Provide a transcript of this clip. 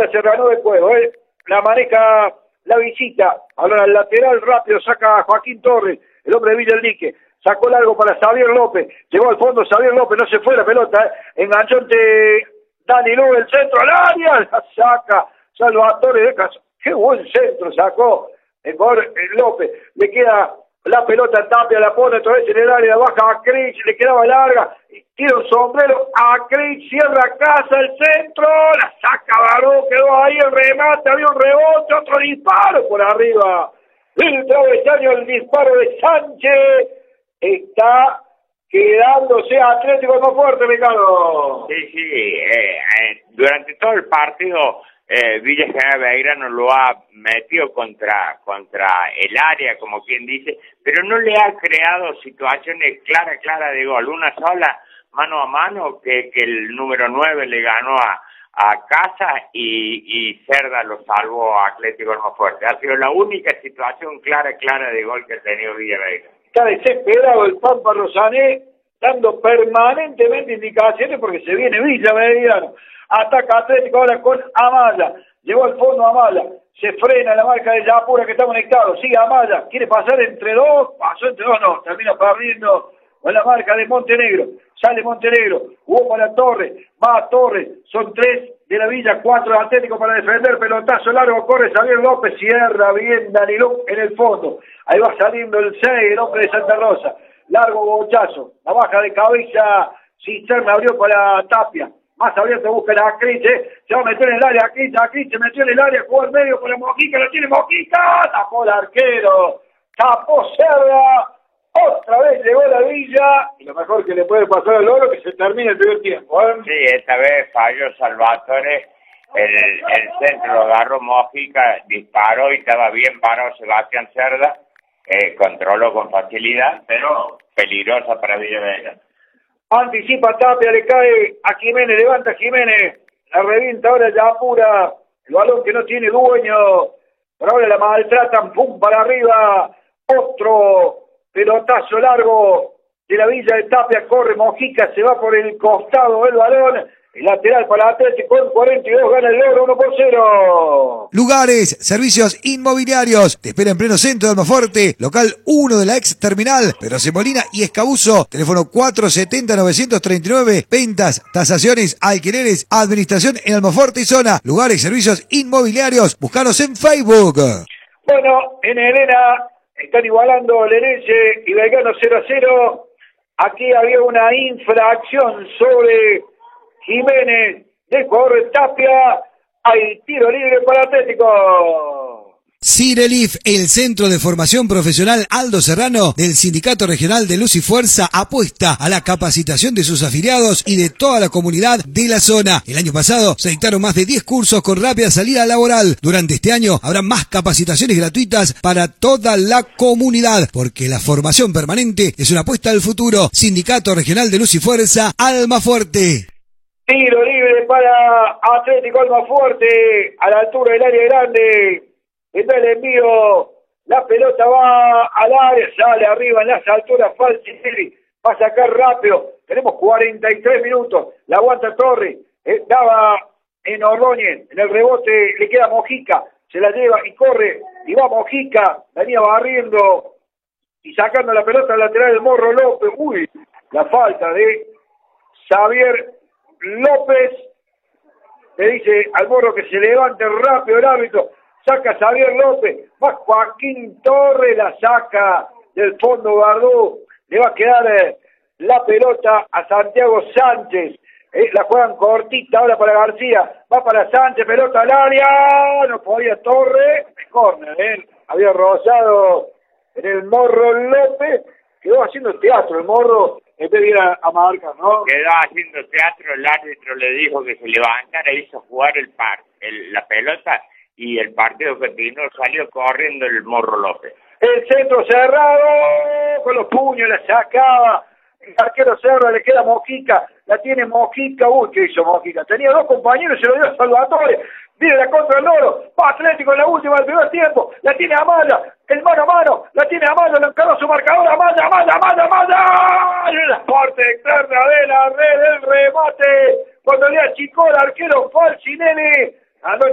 Ahora se reanudó el juego, la maneja la visita. Ahora el lateral rápido saca a Joaquín Torres, el hombre de Villa del Dique. Sacó largo para Xavier López. Llegó al fondo Xavier López, no se fue la pelota. Enganchó ante Dani Lu, el centro al área. La saca Salvatore de Casa. Qué buen centro sacó el López. Le queda la pelota a Tapia, la pone otra vez en el área, baja a Cris, le quedaba larga. Tira un sombrero a Cris, cierra Casa, el centro. La saca Baró, quedó ahí el remate, había un rebote, otro disparo por arriba. El travesaño, el disparo de Sánchez. Está quedándose Atlético más fuerte, Ricardo. Sí, durante todo el partido Villa General Belgrano lo ha metido contra el área, como quien dice, pero no le ha creado situaciones claras de gol. Una sola mano a mano que el número 9 le ganó a Casa y Cerda lo salvó a Atlético más fuerte. Ha sido la única situación clara de gol que ha tenido Villa Belgrano. Está desesperado el Pampa Rosané, dando permanentemente indicaciones porque se viene Villa Belgrano. Ataca Atlético ahora con Amaya. Llegó al fondo Amaya. Se frena la marca de Yapura que está conectado. Sigue Amaya. Quiere pasar entre dos. Pasó entre dos, no. Termina perdiendo con la marca de Montenegro. Sale Montenegro. Jugó para Torres. Va a Torres. Son 3 de la Villa, 4 de Atlético para defender. Pelotazo largo. Corre Xavier López. Cierra bien Daniló en el fondo. Ahí va saliendo el 6, el hombre de Santa Rosa. Largo bochazo. La baja de cabeza. Cisterna abrió para Tapia. Más abierto busca a Cris, se va a meter en el área, Cris se metió en el área, jugó al medio por la Mojica, lo tiene Mojica, tapó el arquero, tapó Cerda, otra vez llegó la Villa, y lo mejor que le puede pasar al Oro que se termine el primer tiempo. Sí, esta vez falló Salvatore, el centro lo agarró Mojica, disparó y estaba bien parado Sebastián Cerda, controló con facilidad, pero peligrosa para Villa Belgrano. Anticipa Tapia, le cae a Jiménez, levanta Jiménez, la revienta ahora Yapura, el balón que no tiene dueño, por ahora la maltratan, pum, para arriba, otro pelotazo largo de la Villa de Tapia, corre Mojica, se va por el costado del balón, el lateral para Atlético en 42, gana el Oro 1-0. Lugares, servicios inmobiliarios. Te espera en pleno centro de Almafuerte, local 1 de la ex terminal, Pedro Molina y Escabuzo. Teléfono 470-939. Ventas, tasaciones, alquileres, administración en Almafuerte y zona. Lugares, servicios inmobiliarios. Búscanos en Facebook. Bueno, en Helena están igualando Lenense y Belgrano 0-0. Aquí había una infracción sobre Jiménez, del jugador de Tapia. Hay tiro libre para Atlético. Cirelif, el centro de formación profesional Aldo Serrano del Sindicato Regional de Luz y Fuerza, apuesta a la capacitación de sus afiliados y de toda la comunidad de la zona. El año pasado se dictaron más de 10 cursos con rápida salida laboral. Durante este año habrá más capacitaciones gratuitas para toda la comunidad, porque la formación permanente es una apuesta al futuro. Sindicato Regional de Luz y Fuerza, Almafuerte. Tiro libre para Atlético Almafuerte, a la altura del área grande. Está el envío, la pelota va al área, sale arriba en las alturas, Falcinelli va a sacar rápido. Tenemos 43 minutos, la aguanta Torres, daba en Ordóñez, en el rebote le queda Mojica, se la lleva y corre, y va Mojica, venía barriendo y sacando la pelota al lateral del Morro López. Uy, la falta de Xavier López, le dice al Morro que se levante rápido el árbitro, saca Xavier López, va Joaquín Torres, la saca del fondo Gardú, le va a quedar la pelota a Santiago Sánchez, la juegan cortita ahora para García, va para Sánchez, pelota al área, no podía Torres, córner, había rozado en el Morro López, quedó haciendo teatro el Morro, en vez de ir a marcar, ¿no? Quedó haciendo teatro, el árbitro le dijo que se levantara, hizo jugar la pelota y el partido continuó, salió corriendo el Morro López. El centro cerrado, con los puños la sacaba, el arquero Cerda, le queda Mojica, la tiene Mojica, uy, ¿qué hizo Mojica? Tenía dos compañeros, se lo dio a Salvatore, viene la contra el Loro, va Atlético en la última del primer tiempo, la tiene Amaya, el mano a mano, la tiene Amaya, lo encaró su marcador, Amaya, en la parte externa de la red, el remate, cuando le achicó el arquero Falcinelli,